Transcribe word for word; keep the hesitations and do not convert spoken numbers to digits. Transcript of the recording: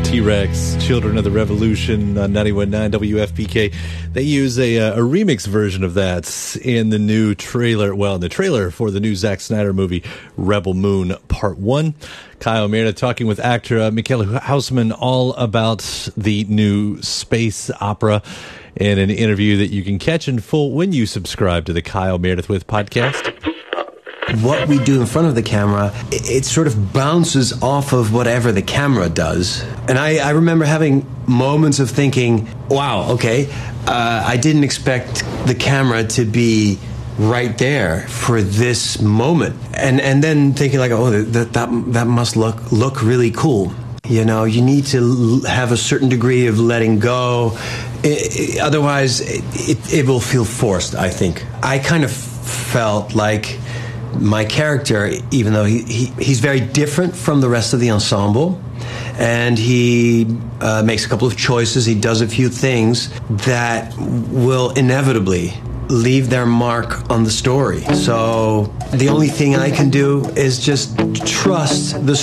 T-Rex, Children of the Revolution on ninety-one point nine W F P K. They use a, a remix version of that in the new trailer, well, in the trailer for the new Zack Snyder movie, Rebel Moon Part one. Kyle Meredith talking with actor uh, Michaela Hausman all about the new space opera in an interview that you can catch in full when you subscribe to the Kyle Meredith With podcast. What we do in front of the camera, it, it sort of bounces off of whatever the camera does. And I, I remember having moments of thinking, wow, okay, uh, I didn't expect the camera to be right there for this moment. And and then thinking like, oh, that that, that must look look really cool. You know, you need to have a certain degree of letting go. It, it, otherwise, it, it, it will feel forced, I think. I kind of felt like my character, even though he, he he's very different from the rest of the ensemble, and he uh, makes a couple of choices, he does a few things that will inevitably leave their mark on the story. So the only thing I can do is just trust the